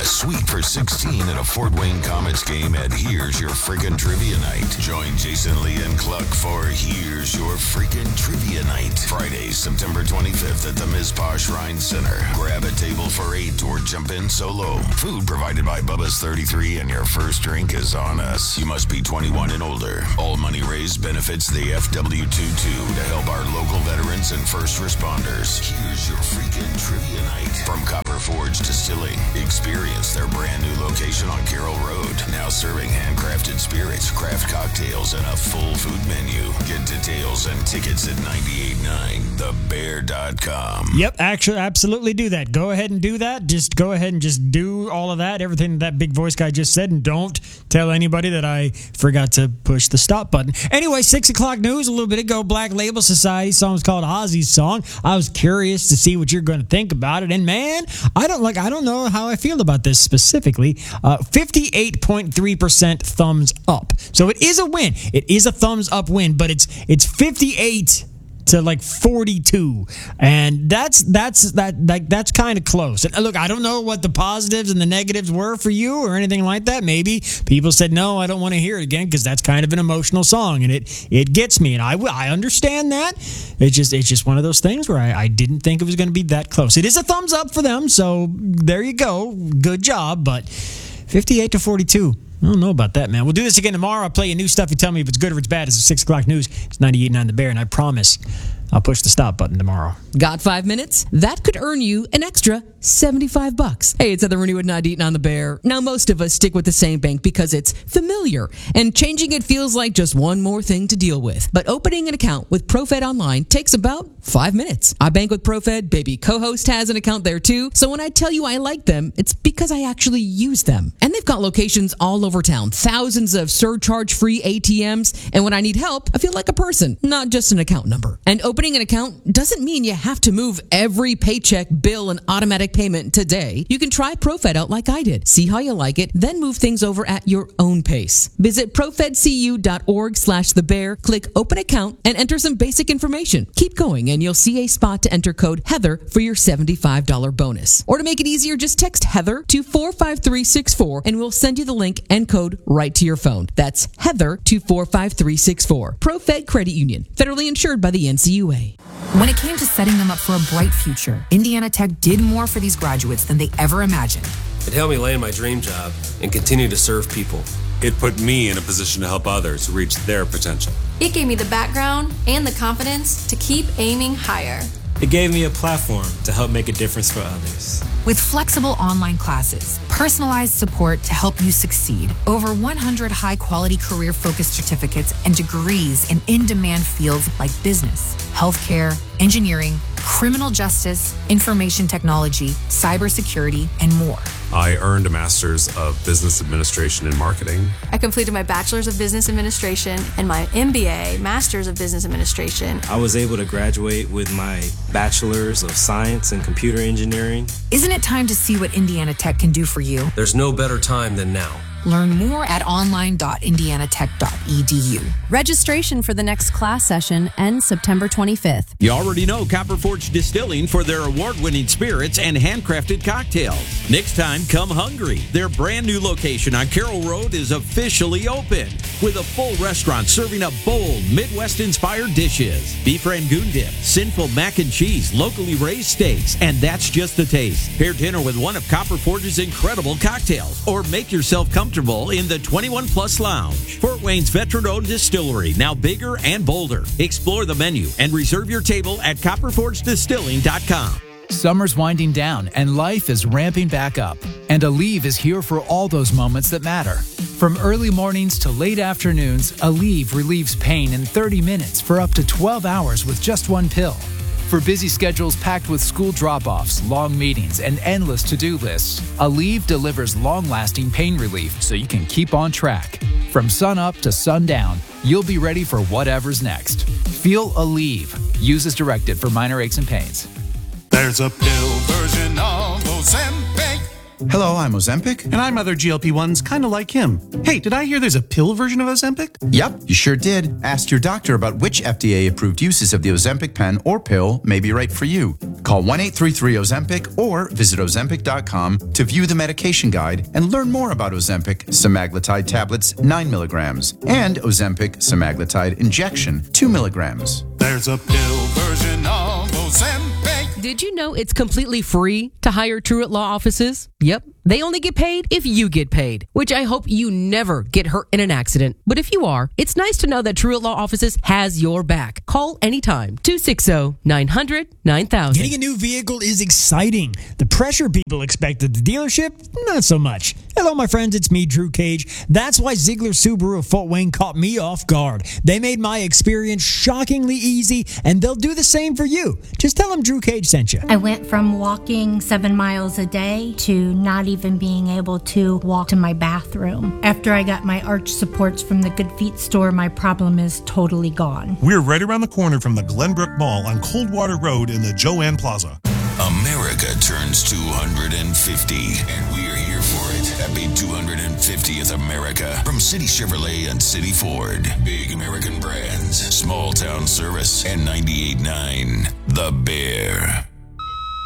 a suite for 16 at a Fort Wayne Comets game at Here's Your Frickin' Trivia Night. Join Jason Lee and Cluck for Here's Your Frickin' Trivia Night. Friday, September 25th at the Mizpah Shrine Center. Grab a table for 8 or jump in solo. Food provided by Bubba's 33 and your first drink is on us. You must be 21 and older. All money raised benefits the FW22 to help our local veterans and first responders. Here's Your Frickin' Trivia Night from Copper Forge Distilling. Experience their brand new location on Carroll Road. Now serving handcrafted spirits, craft cocktails, and a full food menu. Get details and tickets at 989thebear.com. Yep, actually, absolutely do that. Go ahead and do that. Just go ahead and just do all of that, everything that big voice guy just said, and don't tell anybody that I forgot to push the stop button. Anyway, 6 o'clock news a little bit ago. Black Label Society song was called Ozzy's Song. I was curious to see what you're going to think about it, and man, I don't know how I feel about this specifically. 58.3% thumbs up. So it is a win. It is a thumbs up win, but it's 58 to like 42, and that's kind of close. And look, I don't know what the positives and the negatives were for you or anything like that. Maybe people said, no, I don't want to hear it again because that's kind of an emotional song and it gets me, and I understand that. It's just one of those things where I didn't think it was going to be that close. It is a thumbs up for them, so there you go, good job. But 58 to 42, I don't know about that, man. We'll do this again tomorrow. I'll play you new stuff. You tell me if it's good or if it's bad. It's 6 o'clock news. It's 98.9 The Bear, and I promise I'll push the stop button tomorrow. Got 5 minutes? That could earn you an extra $75. Hey, it's Heather Rooney with 98.9 The Bear. Now, most of us stick with the same bank because it's familiar, and changing it feels like just one more thing to deal with. But opening an account with ProFed Online takes about 5 minutes. I bank with ProFed. Baby co-host has an account there too. So when I tell you I like them, it's because I actually use them. And they've got locations all over town, thousands of surcharge-free ATMs, and when I need help, I feel like a person, not just an account number. And opening an account doesn't mean you have to move every paycheck, bill, and automatic payment today. You can try ProFed out like I did. See how you like it, then move things over at your own pace. Visit profedcu.org/thebear, click open account, and enter some basic information. Keep going, and you'll see a spot to enter code Heather for your $75 bonus. Or to make it easier, just text Heather to 45364, and we'll send you the link and code right to your phone. That's Heather to 45364. ProFed Credit Union, federally insured by the NCUA. When it came to setting them up for a bright future, Indiana Tech did more for these graduates than they ever imagined. It helped me land my dream job and continue to serve people. It put me in a position to help others reach their potential. It gave me the background and the confidence to keep aiming higher. It gave me a platform to help make a difference for others. With flexible online classes, personalized support to help you succeed, over 100 high-quality career-focused certificates, and degrees in in-demand fields like business, healthcare, engineering, criminal justice, information technology, cybersecurity, and more. I earned a Master's of Business Administration and Marketing. I completed my Bachelor's of Business Administration and my MBA, Master's of Business Administration. I was able to graduate with my Bachelor's of Science and Computer Engineering. Isn't it time to see what Indiana Tech can do for you? There's no better time than now. Learn more at online.indianatech.edu. Registration for the next class session ends September 25th. You already know Copper Forge Distilling for their award-winning spirits and handcrafted cocktails. Next time, come hungry. Their brand new location on Carroll Road is officially open with a full restaurant serving up bold Midwest-inspired dishes. Beef Rangoon dip, sinful mac and cheese, locally raised steaks, and that's just a taste. Pair dinner with one of Copper Forge's incredible cocktails, or make yourself comfortable in the 21 Plus Lounge. Fort Wayne's veteran-owned distillery, now bigger and bolder. Explore the menu and reserve your table at copperforgedistilling.com. Summer's winding down and life is ramping back up. And Aleve is here for all those moments that matter. From early mornings to late afternoons, Aleve relieves pain in 30 minutes for up to 12 hours with just one pill. For busy schedules packed with school drop-offs, long meetings, and endless to-do lists, Aleve delivers long-lasting pain relief so you can keep on track. From sun up to sundown, you'll be ready for whatever's next. Feel Aleve. Use as directed for minor aches and pains. There's a pill version of Ozempic Hello, I'm Ozempic. And I'm other GLP-1s kind of like him. Hey, did I hear there's a pill version of Ozempic? Yep, you sure did. Ask your doctor about which FDA-approved uses of the Ozempic pen or pill may be right for you. Call 1-833-OZEMPIC or visit Ozempic.com to view the medication guide and learn more about Ozempic semaglutide tablets 9 milligrams and Ozempic semaglutide injection 2 milligrams. There's a pill version of Ozempic. Did you know it's completely free to hire Truett Law offices? Yep. They only get paid if you get paid, which I hope you never get hurt in an accident. But if you are, it's nice to know that Truett Law offices has your back. Call anytime. 260-900-9000. Getting a new vehicle is exciting. The pressure people expect at the dealership, not so much. Hello, my friends. It's me, Drew Cage. That's why Ziegler Subaru of Fort Wayne caught me off guard. They made my experience shockingly easy, and they'll do the same for you. Just tell them Drew Cage sent you. I went from walking 7 miles a day to not even being able to walk to my bathroom. After I got my arch supports from the Good Feet store, my problem is totally gone. We're right around the corner from the Glenbrook Mall on Coldwater Road in the Joanne Plaza. America turns 250, and we're here for it. Happy 250th America from City Chevrolet and City Ford. Big American brands, small town service, and 98.9 The Bear.